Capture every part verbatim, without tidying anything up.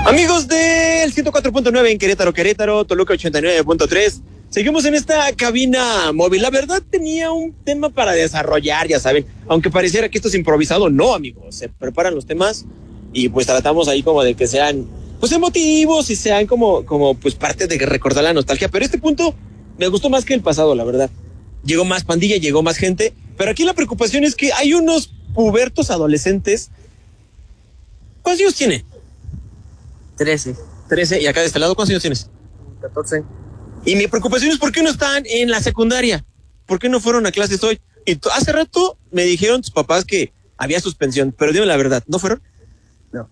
Amigos del ciento cuatro punto nueve en Querétaro, Querétaro, Toluca ochenta y nueve punto tres. Seguimos en esta cabina móvil. La verdad tenía un tema para desarrollar, ya saben. Aunque pareciera que esto es improvisado, no, amigos. Se preparan los temas y pues tratamos ahí como de que sean pues emotivos y sean como, como pues parte de recordar la nostalgia. Pero este punto me gustó más que el pasado, la verdad. Llegó más pandilla, llegó más gente. Pero aquí la preocupación es que hay unos pubertos adolescentes. ¿Cuántos años tiene? Trece. Trece. ¿Y acá de este lado cuántos años tienes? Catorce. Y mi preocupación es por qué no están en la secundaria. ¿Por qué no fueron a clases hoy? Y t- hace rato me dijeron tus papás que había suspensión, pero dime la verdad, ¿no fueron? No.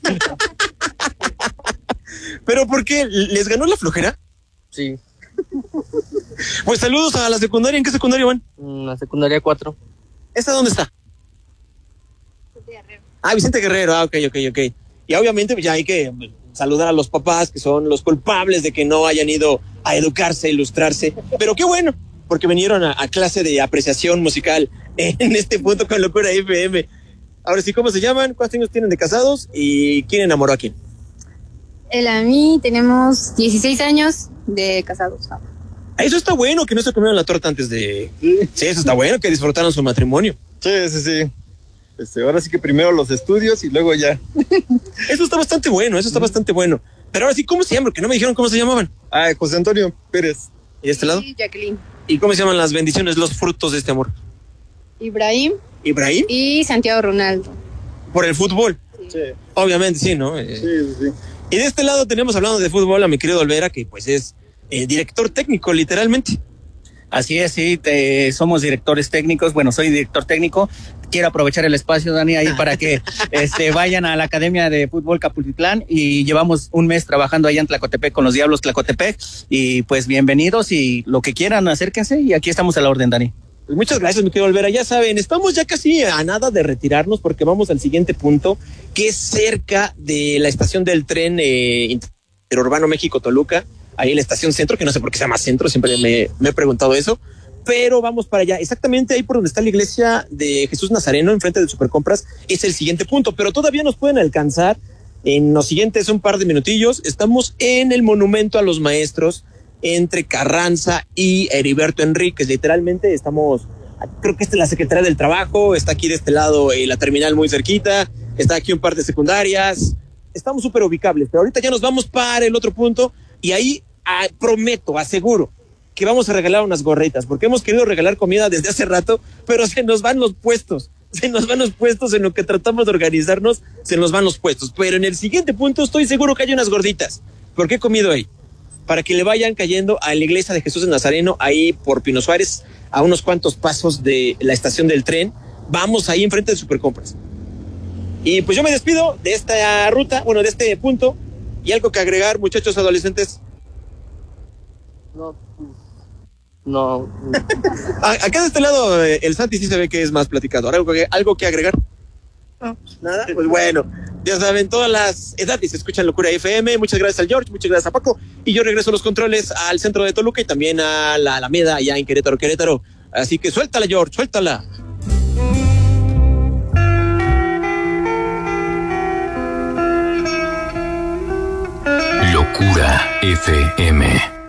¿Pero por qué? ¿Les ganó la flojera? Sí. Pues saludos a la secundaria. ¿En qué secundaria van? La secundaria cuatro. ¿Esta dónde está? Vicente Guerrero. Ah, Vicente Guerrero. Ah, ok, ok, ok. Y obviamente ya hay que saludar a los papás que son los culpables de que no hayan ido a educarse, a ilustrarse. Pero qué bueno, porque vinieron a, a clase de apreciación musical en este punto con Locura F M. Ahora sí, ¿cómo se llaman? ¿Cuántos años tienen de casados? ¿Y quién enamoró a quién? Él a mí tenemos dieciséis años de casados. Eso está bueno, que no se comieron la torta antes de... Sí, eso está bueno, que disfrutaron su matrimonio. Sí, sí, sí. Este, ahora sí que primero los estudios y luego ya. Eso está bastante bueno, eso está bastante bueno. Pero ahora sí, ¿cómo se llaman? Porque no me dijeron cómo se llamaban. Ah, José Antonio Pérez. ¿Y de este lado? Y Jacqueline. ¿Y cómo se llaman las bendiciones, los frutos de este amor? Ibrahim ¿Ibrahim? y Santiago Ronaldo. Por el fútbol. Sí, Obviamente, sí, ¿no? Eh, sí, sí, sí. Y de este lado tenemos hablando de fútbol a mi querido Olvera, que pues es eh, director técnico, literalmente. Así es, sí, te- somos directores técnicos. Bueno, soy director técnico. Quiero aprovechar el espacio, Dani, ahí para que este, vayan a la Academia de Fútbol Capultitlán, y llevamos un mes trabajando allá en Tlacotepec con los Diablos Tlacotepec, y pues bienvenidos, y lo que quieran, acérquense, y aquí estamos a la orden, Dani. Pues muchas gracias, mi querido Olvera. Ya saben, estamos ya casi a nada de retirarnos porque vamos al siguiente punto, que es cerca de la estación del tren eh, interurbano México-Toluca, ahí en la estación centro, que no sé por qué se llama centro, siempre me, me he preguntado eso, pero vamos para allá, exactamente ahí por donde está la iglesia de Jesús Nazareno, enfrente de Supercompras, es el siguiente punto, pero todavía nos pueden alcanzar en los siguientes un par de minutillos. Estamos en el Monumento a los Maestros, entre Carranza y Heriberto Enríquez, literalmente estamos, creo que esta es la Secretaría del Trabajo, está aquí de este lado eh, la terminal muy cerquita, está aquí un par de secundarias, estamos súper ubicables, pero ahorita ya nos vamos para el otro punto y ahí ah, prometo, aseguro que vamos a regalar unas gorritas, porque hemos querido regalar comida desde hace rato, pero se nos van los puestos, se nos van los puestos en lo que tratamos de organizarnos, se nos van los puestos, pero en el siguiente punto estoy seguro que hay unas gorditas, porque he comido ahí, para que le vayan cayendo a la iglesia de Jesús de Nazareno, ahí por Pino Suárez, a unos cuantos pasos de la estación del tren, vamos ahí enfrente de Supercompras. Y pues yo me despido de esta ruta, bueno, de este punto, y algo que agregar, muchachos adolescentes. No. No. A- Acá de este lado, eh, el Santi sí se ve que es más platicador. ¿Algo que, algo que agregar? No, nada. Pues bueno, ya saben, todas las edades escuchan Locura F M. Muchas gracias al George, muchas gracias a Paco. Y yo regreso a los controles al centro de Toluca y también a la Alameda, allá en Querétaro, Querétaro. Así que suéltala, George, suéltala. Locura F M.